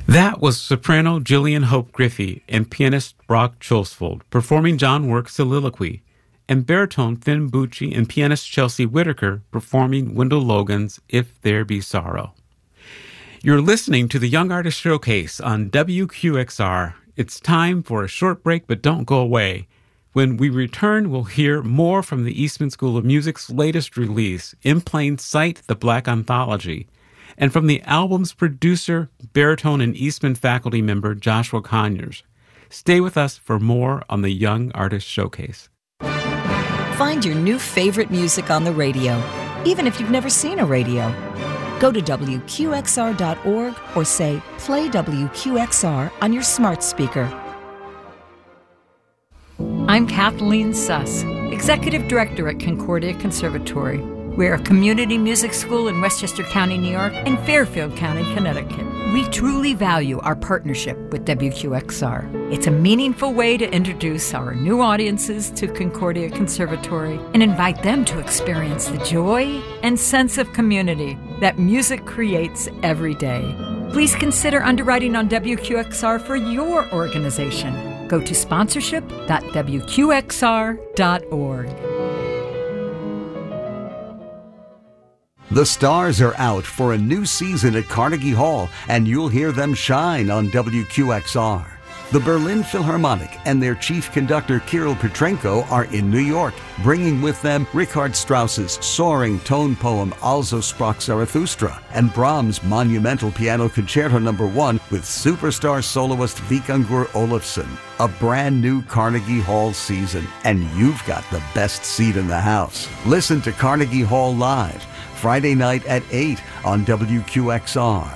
That was soprano Gillian Hope Griffey and pianist Brock Chulsfold performing John Work's Soliloquy, and baritone Finn Bucci and pianist Chelsea Whitaker performing Wendell Logan's If There Be Sorrow. You're listening to the Young Artist Showcase on WQXR. It's time for a short break, but don't go away. When we return, we'll hear more from the Eastman School of Music's latest release, In Plain Sight, The Black Anthology, and from the album's producer, baritone and Eastman faculty member Joshua Conyers. Stay with us for more on the Young Artist Showcase. Find your new favorite music on the radio, even if you've never seen a radio. Go to WQXR.org or say, play WQXR on your smart speaker. I'm Kathleen Suss, Executive Director at Concordia Conservatory. We're a community music school in Westchester County, New York, and Fairfield County, Connecticut. We truly value our partnership with WQXR. It's a meaningful way to introduce our new audiences to Concordia Conservatory and invite them to experience the joy and sense of community that music creates every day. Please consider underwriting on WQXR for your organization. Go to sponsorship.wqxr.org. The stars are out for a new season at Carnegie Hall, and you'll hear them shine on WQXR. The Berlin Philharmonic and their chief conductor Kirill Petrenko are in New York, bringing with them Richard Strauss's soaring tone poem Also Sprach Zarathustra and Brahms' monumental piano concerto No. 1 with superstar soloist Vikingur Olafsson. A brand new Carnegie Hall season, and you've got the best seat in the house. Listen to Carnegie Hall live Friday night at 8 on WQXR.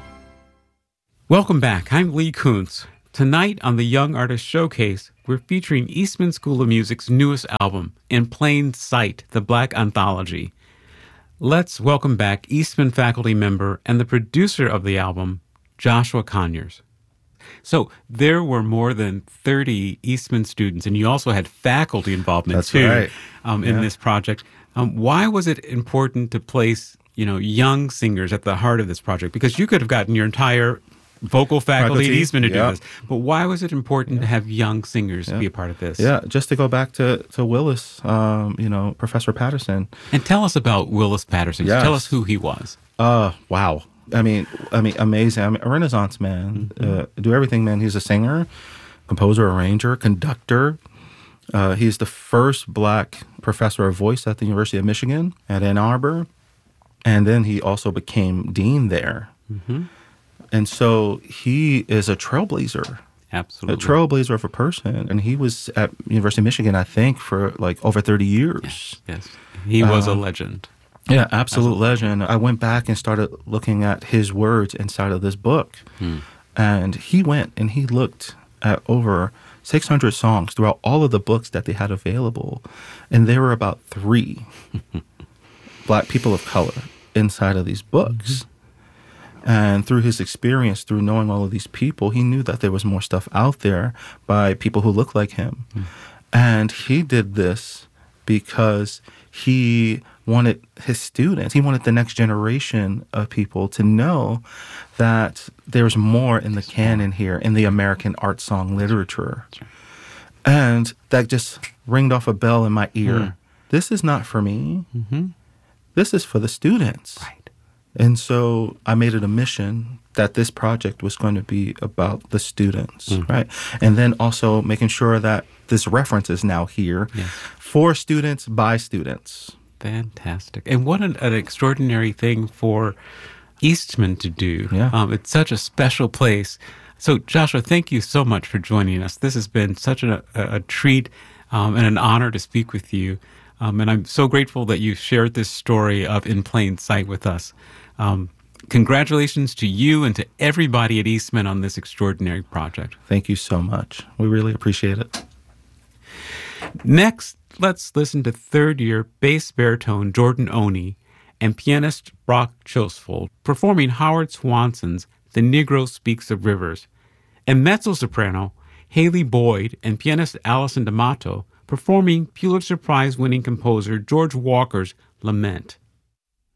Welcome back. I'm Lee Kuntz. Tonight on the Young Artist Showcase, we're featuring Eastman School of Music's newest album, In Plain Sight, The Black Anthology. Let's welcome back Eastman faculty member and the producer of the album, Joshua Conyers. So there were more than 30 Eastman students, and you also had faculty involvement That's too right. In this project. Why was it important to place, young singers at the heart of this project? Because you could have gotten your entire vocal faculty at Eastman to do this, but why was it important to have young singers be a part of this? Yeah, just to go back to Willis, Professor Patterson. And tell us about Willis Patterson. Yes. Tell us who he was. Wow. I mean, amazing. A Renaissance man. Do everything, man. He's a singer, composer, arranger, conductor. He's the first black professor of voice at the University of Michigan at Ann Arbor. And then he also became dean there. Mm-hmm. And so he is a trailblazer. Absolutely. A trailblazer of a person. And he was at University of Michigan, I think, for like over 30 years. Yes. He was a legend. Yeah, absolute legend. I went back and started looking at his words inside of this book. And he went and he looked at over 600 songs throughout all of the books that they had available. And there were about 3 black people of color inside of these books. And through his experience, through knowing all of these people, he knew that there was more stuff out there by people who looked like him. And he did this because he wanted his students, he wanted the next generation of people to know that there's more in the canon here, in the American art song literature. And that just ringed off a bell in my ear. This is not for me. This is for the students. Right. And so I made it a mission that this project was going to be about the students, right? And then also making sure that this reference is now here for students, by students. Fantastic. And what an extraordinary thing for Eastman to do. Yeah. It's such a special place. So, Joshua, thank you so much for joining us. This has been such a treat and an honor to speak with you. And I'm so grateful that you shared this story of In Plain Sight with us. Congratulations to you and to everybody at Eastman on this extraordinary project. Thank you so much. We really appreciate it. Next, let's listen to third-year bass baritone Jordan Oney and pianist Brock Chulsfold performing Howard Swanson's The Negro Speaks of Rivers, and mezzo-soprano Haley Boyd and pianist Allison D'Amato performing Pulitzer Prize-winning composer George Walker's Lament.